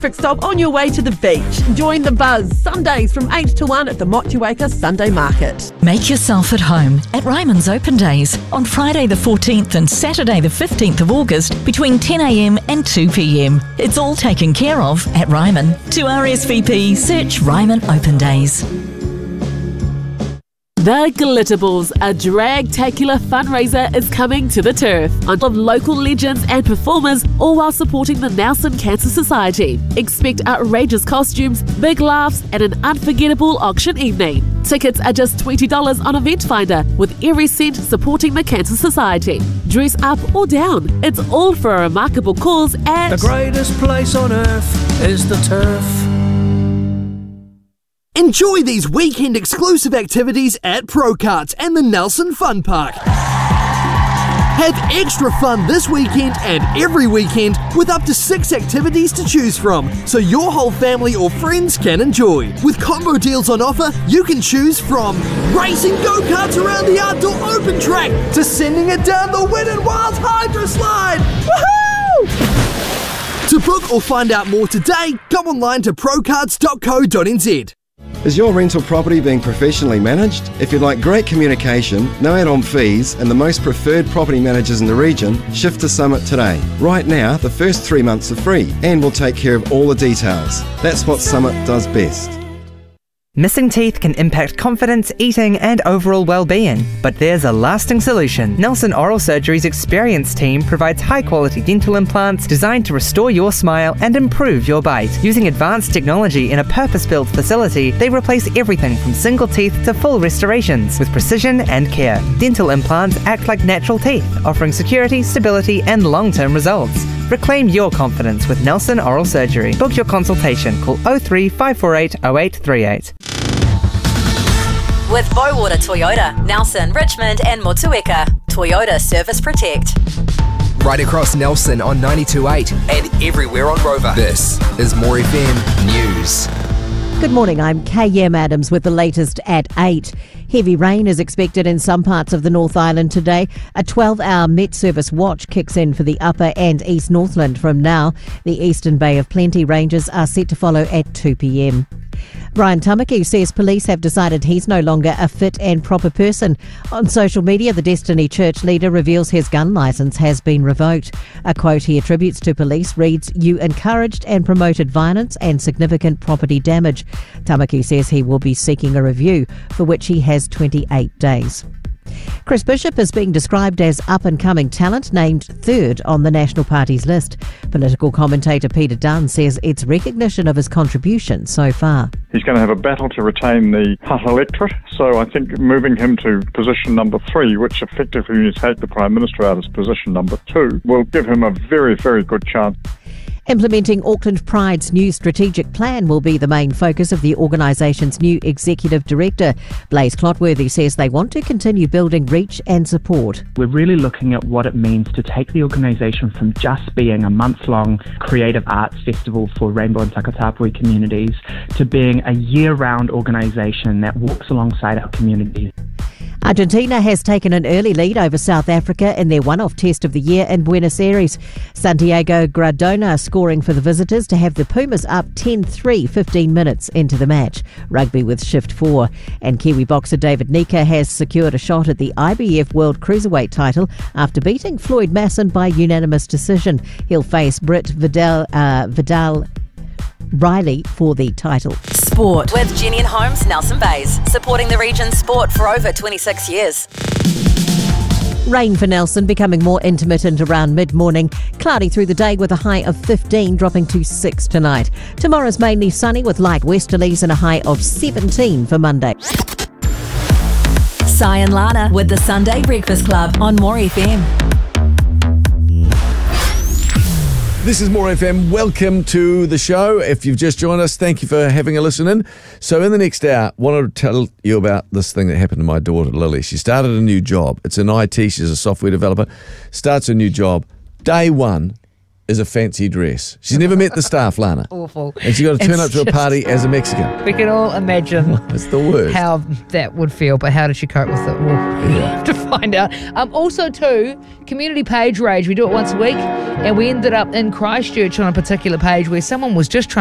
Stop on your way to the beach. Join the buzz Sundays from 8 to 1 at the Motueka Sunday Market. Make yourself at home at Ryman's Open Days on Friday the 14th and Saturday the 15th of August between 10am and 2pm. It's all taken care of at Ryman. To RSVP, search Ryman Open Days. The Glitterballs, a drag-tacular fundraiser, is coming to the turf. Of local legends and performers, all while supporting the Nelson Cancer Society. Expect outrageous costumes, big laughs, and an unforgettable auction evening. Tickets are just $20 on Eventfinder, with every cent supporting the Cancer Society. Dress up or down, it's all for a remarkable cause at... The greatest place on earth is the turf. Enjoy these weekend exclusive activities at Pro-Karts and the Nelson Fun Park. Have extra fun this weekend and every weekend with up to 6 activities to choose from, so your whole family or friends can enjoy. With combo deals on offer, you can choose from racing go-karts around the outdoor open track to sending it down the Wet n Wild Hydro Slide. Woohoo! To book or find out more today, go online to prokarts.co.nz. Is your rental property being professionally managed? If you'd like great communication, no add-on fees, and the most preferred property managers in the region, shift to Summit today. Right now, the first 3 months are free, and we'll take care of all the details. That's what Summit does best. Missing teeth can impact confidence, eating and overall well-being, but there's a lasting solution. Nelson Oral Surgery's experienced team provides high-quality dental implants designed to restore your smile and improve your bite. Using advanced technology in a purpose-built facility, they replace everything from single teeth to full restorations with precision and care. Dental implants act like natural teeth, offering security, stability and long-term results. Reclaim your confidence with Nelson Oral Surgery. Book your consultation. Call 03 548 0838. With Bowater Toyota, Nelson, Richmond and Motueka. Toyota Service Protect. Right across Nelson on 92.8 and everywhere on Rover. This is More FM News. Good morning, I'm KM Adams with the latest at 8. Heavy rain is expected in some parts of the North Island today. A 12-hour Met Service watch kicks in for the Upper and East Northland from now. The Eastern Bay of Plenty ranges are set to follow at 2 p.m. Brian Tamaki says police have decided he's no longer a fit and proper person. On social media, the Destiny Church leader reveals his gun licence has been revoked. A quote he attributes to police reads, "You encouraged and promoted violence and significant property damage." Tamaki says he will be seeking a review, for which he has 28 days. Chris Bishop is being described as up-and-coming talent, named third on the National Party's list. Political commentator Peter Dunn says it's recognition of his contribution so far. He's going to have a battle to retain the Hutt electorate, so I think moving him to position number 3, which effectively when you take the Prime Minister out as position number 2, will give him a very, very good chance. Implementing Auckland Pride's new strategic plan will be the main focus of the organisation's new executive director. Blaise Clotworthy says they want to continue building reach and support. We're really looking at what it means to take the organisation from just being a month-long creative arts festival for Rainbow and Takatapui communities to being a year-round organisation that walks alongside our communities. Argentina has taken an early lead over South Africa in their one-off test of the year in Buenos Aires. Santiago Grondona scoring for the visitors to have the Pumas up 10-3 15 minutes into the match. Rugby with shift 4. And Kiwi boxer David Nika has secured a shot at the IBF World Cruiserweight title after beating Floyd Masson by unanimous decision. He'll face Britt Vidal Riley for the title. Sport with Jenny and Holmes, Nelson Bays, supporting the region's sport for over 26 years. Rain for Nelson becoming more intermittent around mid-morning. Cloudy through the day with a high of 15, dropping to 6 tonight. Tomorrow's mainly sunny with light westerlies and a high of 17 for Monday. Si and Lana with the Sunday Breakfast Club on More FM. This is More FM. Welcome to the show. If you've just joined us, thank you for having a listen in. So in the next hour, I want to tell you about this thing that happened to my daughter, Lily. She started a new job. It's in IT. She's a software developer. Starts a new job. Day one, is a fancy dress. She's never met the staff, Lana. Awful. And she got to turn up to a party as a Mexican. We can all imagine It's the worst. how that would feel, but how did she cope with it? We'll have to find out. Also, too, community page rage. We do it once a week, and we ended up in Christchurch on a particular page where someone was just trying